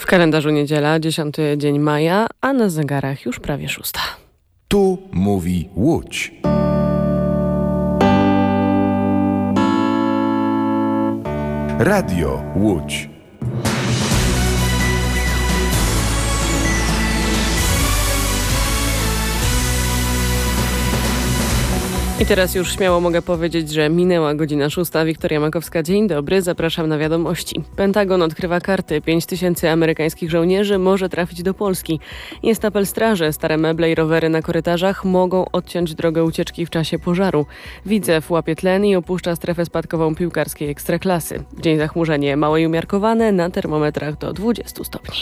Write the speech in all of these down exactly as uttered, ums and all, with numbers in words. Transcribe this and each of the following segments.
kalendarzu niedziela, dziesiąty dzień maja, a na zegarach już prawie szósta. Tu mówi Łódź. Radio Łódź. I teraz już śmiało mogę powiedzieć, że minęła godzina szósta. Wiktoria Makowska, dzień dobry, zapraszam na wiadomości. Pentagon odkrywa karty. pięć tysięcy amerykańskich żołnierzy może trafić do Polski. Jest apel straży. Stare meble i rowery na korytarzach mogą odciąć drogę ucieczki w czasie pożaru. Widzew łapie tlen i opuszcza strefę spadkową piłkarskiej Ekstraklasy. W dzień zachmurzenie małe i umiarkowane, na termometrach do dwudziestu stopni.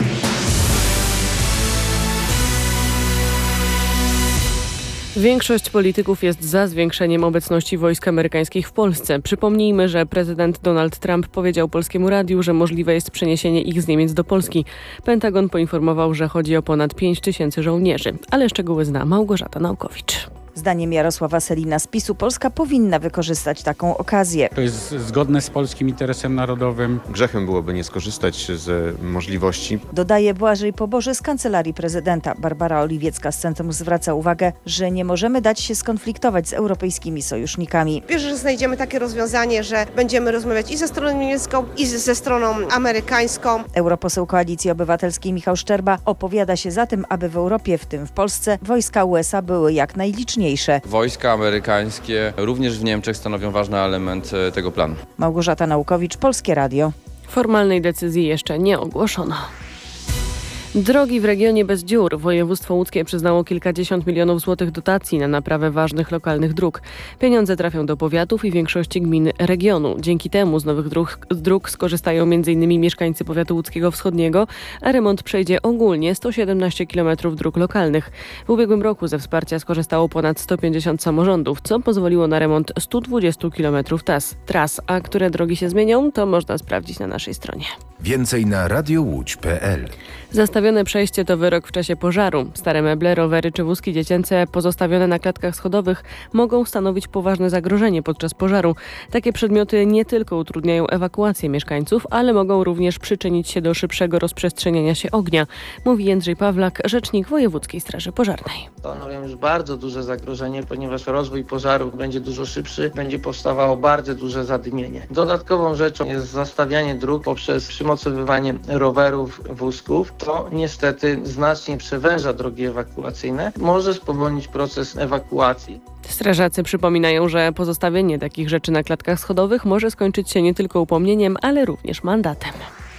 Większość polityków jest za zwiększeniem obecności wojsk amerykańskich w Polsce. Przypomnijmy, że prezydent Donald Trump powiedział Polskiemu Radiu, że możliwe jest przeniesienie ich z Niemiec do Polski. Pentagon poinformował, że chodzi o ponad pięć tysięcy żołnierzy, ale szczegóły zna Małgorzata Naukowicz. Zdaniem Jarosława Sellina z PiSu Polska powinna wykorzystać taką okazję. To jest zgodne z polskim interesem narodowym. Grzechem byłoby nie skorzystać z możliwości. Dodaje Błażej Poboży z Kancelarii Prezydenta. Barbara Oliwiecka z Centrum zwraca uwagę, że nie możemy dać się skonfliktować z europejskimi sojusznikami. Wierzę, że znajdziemy takie rozwiązanie, że będziemy rozmawiać i ze stroną niemiecką, i ze stroną amerykańską. Europoseł Koalicji Obywatelskiej Michał Szczerba opowiada się za tym, aby w Europie, w tym w Polsce, wojska U S A były jak najliczniejsze. Wojska amerykańskie również w Niemczech stanowią ważny element tego planu. Małgorzata Naukowicz, Polskie Radio. Formalnej decyzji jeszcze nie ogłoszono. Drogi w regionie bez dziur. Województwo łódzkie przyznało kilkadziesiąt milionów złotych dotacji na naprawę ważnych lokalnych dróg. Pieniądze trafią do powiatów i większości gmin regionu. Dzięki temu z nowych dróg, dróg skorzystają m in mieszkańcy powiatu łódzkiego wschodniego, a remont przejdzie ogólnie sto siedemnaście kilometrów dróg lokalnych. W ubiegłym roku ze wsparcia skorzystało ponad sto pięćdziesiąt samorządów, co pozwoliło na remont stu dwudziestu kilometrów tras. A które drogi się zmienią, to można sprawdzić na naszej stronie. Więcej na radiowódź kropka pe el. Zastawione przejście to wyrok w czasie pożaru. Stare meble, rowery czy wózki dziecięce pozostawione na klatkach schodowych mogą stanowić poważne zagrożenie podczas pożaru. Takie przedmioty nie tylko utrudniają ewakuację mieszkańców, ale mogą również przyczynić się do szybszego rozprzestrzeniania się ognia, mówi Jędrzej Pawlak, rzecznik Wojewódzkiej Straży Pożarnej. Stanowią już bardzo duże zagrożenie, ponieważ rozwój pożarów będzie dużo szybszy, będzie powstawało bardzo duże zadymienie. Dodatkową rzeczą jest zastawianie dróg poprzez przymocowywanie rowerów, wózków. To niestety znacznie przewęża drogi ewakuacyjne, może spowolnić proces ewakuacji. Strażacy przypominają, że pozostawienie takich rzeczy na klatkach schodowych może skończyć się nie tylko upomnieniem, ale również mandatem.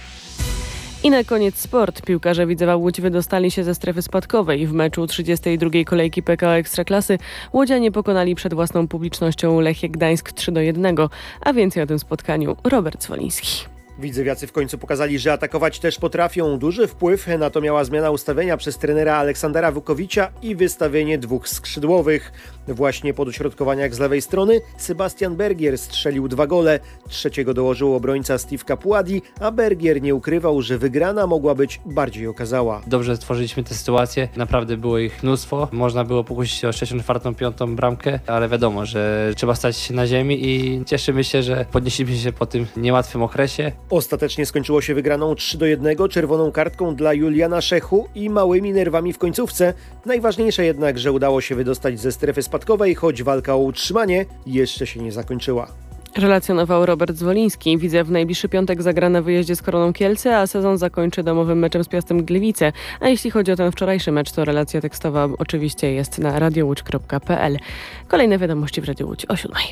I na koniec sport. Piłkarze Widzewa Łódź wydostali się ze strefy spadkowej. W meczu trzydziestej drugiej kolejki P K O Ekstraklasy łodzianie pokonali przed własną publicznością Lechię Gdańsk trzy do jednego, a więcej o tym spotkaniu Robert Swoliński. Widzewiacy w końcu pokazali, że atakować też potrafią. Duży wpływ na to miała zmiana ustawienia przez trenera Aleksandra Wukowicza i wystawienie dwóch skrzydłowych. Właśnie po dośrodkowaniach z lewej strony Sebastian Bergier strzelił dwa gole. Trzeciego dołożył obrońca Steve Capuadi, a Bergier nie ukrywał, że wygrana mogła być bardziej okazała. Dobrze stworzyliśmy tę sytuację. Naprawdę było ich mnóstwo. Można było pokusić się o trzecią, czwartą, piątą bramkę, ale wiadomo, że trzeba stać się na ziemi i cieszymy się, że podnieśliśmy się po tym niełatwym okresie. Ostatecznie skończyło się wygraną trzy do jednego, czerwoną kartką dla Juliana Szechu i małymi nerwami w końcówce. Najważniejsze jednak, że udało się wydostać ze strefy spadkowej, choć walka o utrzymanie jeszcze się nie zakończyła. Relacjonował Robert Zwoliński. Widzew w najbliższy piątek zagra na wyjeździe z Koroną Kielce, a sezon zakończy domowym meczem z Piastem Gliwice. A jeśli chodzi o ten wczorajszy mecz, to relacja tekstowa oczywiście jest na radiowódź kropka pe el. Kolejne wiadomości w Radiu Łódź o siódmej.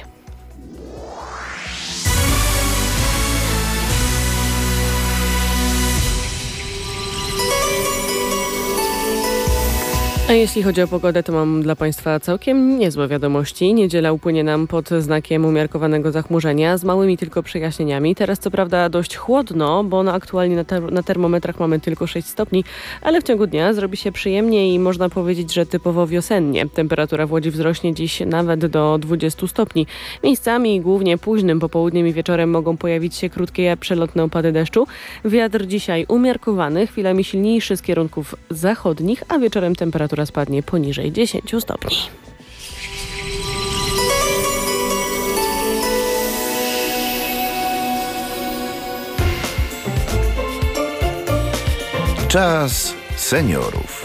A jeśli chodzi o pogodę, to mam dla Państwa całkiem niezłe wiadomości. Niedziela upłynie nam pod znakiem umiarkowanego zachmurzenia, z małymi tylko przejaśnieniami. Teraz co prawda dość chłodno, bo no aktualnie na, ter- na termometrach mamy tylko sześć stopni, ale w ciągu dnia zrobi się przyjemnie i można powiedzieć, że typowo wiosennie. Temperatura w Łodzi wzrośnie dziś nawet do dwudziestu stopni. Miejscami, głównie późnym popołudniem i wieczorem mogą pojawić się krótkie, przelotne opady deszczu. Wiatr dzisiaj umiarkowany, chwilami silniejszy z kierunków zachodnich, a wieczorem temperatura spadnie poniżej dziesięciu stopni. Czas seniorów.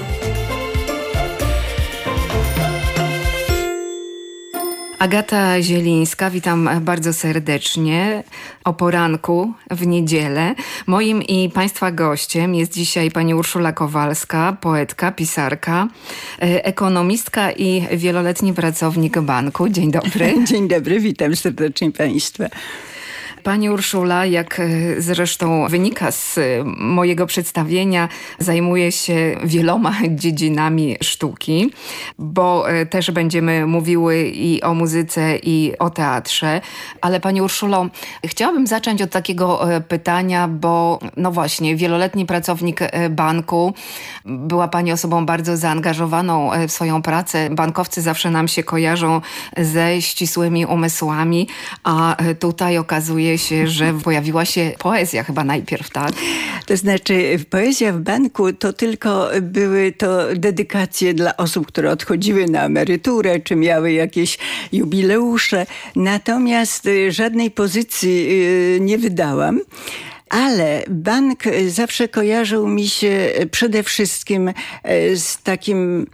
Agata Zielińska, witam bardzo serdecznie o poranku w niedzielę. Moim i Państwa gościem jest dzisiaj pani Urszula Kowalska, poetka, pisarka, ekonomistka i wieloletni pracownik banku. Dzień dobry. Dzień dobry, witam serdecznie Państwa. Pani Urszula, jak zresztą wynika z mojego przedstawienia, zajmuje się wieloma dziedzinami sztuki, bo też będziemy mówiły i o muzyce, i o teatrze. Ale Pani Urszulo, chciałabym zacząć od takiego pytania, bo no właśnie, wieloletni pracownik banku, była Pani osobą bardzo zaangażowaną w swoją pracę. Bankowcy zawsze nam się kojarzą ze ścisłymi umysłami, a tutaj okazuje się, że pojawiła się poezja chyba najpierw, tak? To znaczy poezja w banku to tylko były to dedykacje dla osób, które odchodziły na emeryturę, czy miały jakieś jubileusze. Natomiast żadnej pozycji nie wydałam. Ale bank zawsze kojarzył mi się przede wszystkim z takim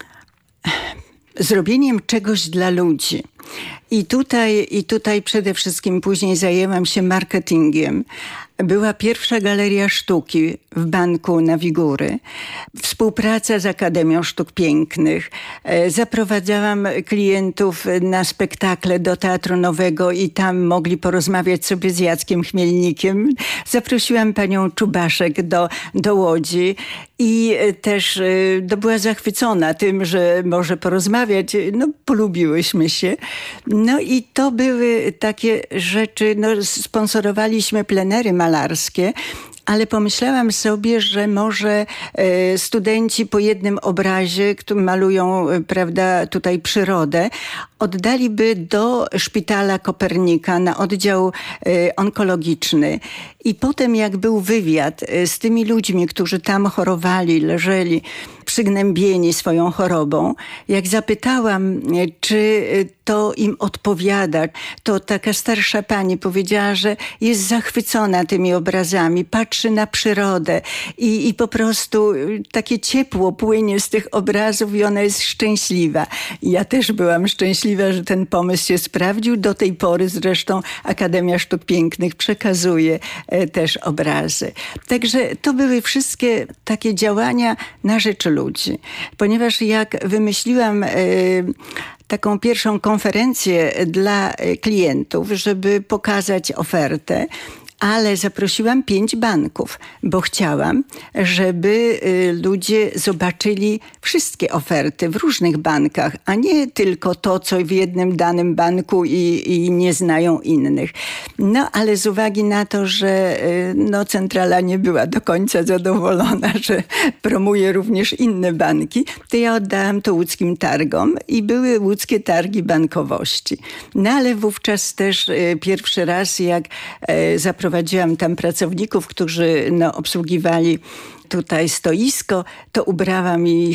zrobieniem czegoś dla ludzi. I tutaj, I tutaj przede wszystkim później zajęłam się marketingiem. Była pierwsza galeria sztuki w banku na Wigury. Współpraca z Akademią Sztuk Pięknych. Zaprowadzałam klientów na spektakle do Teatru Nowego i tam mogli porozmawiać sobie z Jackiem Chmielnikiem. Zaprosiłam panią Czubaszek do, do Łodzi i też no, była zachwycona tym, że może porozmawiać. No, polubiłyśmy się. No i to były takie rzeczy, no, sponsorowaliśmy plenery malarskie, ale pomyślałam sobie, że może e, studenci po jednym obrazie, który malują, e, prawda, tutaj przyrodę, oddaliby do Szpitala Kopernika na oddział e, onkologiczny. I potem jak był wywiad e, z tymi ludźmi, którzy tam chorowali, leżeli przygnębieni swoją chorobą, jak zapytałam, e, czy to im odpowiada, to taka starsza pani powiedziała, że jest zachwycona tymi obrazami, patrzy na przyrodę i, i po prostu takie ciepło płynie z tych obrazów i ona jest szczęśliwa. I ja też byłam szczęśliwa, że ten pomysł się sprawdził. Do tej pory zresztą Akademia Sztuk Pięknych przekazuje e, też obrazy. Także to były wszystkie takie działania na rzecz ludzi. Ponieważ jak wymyśliłam e, taką pierwszą konferencję dla klientów, żeby pokazać ofertę, ale zaprosiłam pięć banków, bo chciałam, żeby ludzie zobaczyli wszystkie oferty w różnych bankach, a nie tylko to, co w jednym danym banku i, i nie znają innych. No, ale z uwagi na to, że no, centrala nie była do końca zadowolona, że promuje również inne banki, to ja oddałam to łódzkim targom i były łódzkie targi bankowości. No, ale wówczas też pierwszy raz, jak zaprowadziłam Prowadziłam tam pracowników, którzy no, obsługiwali tutaj stoisko, to ubrałam i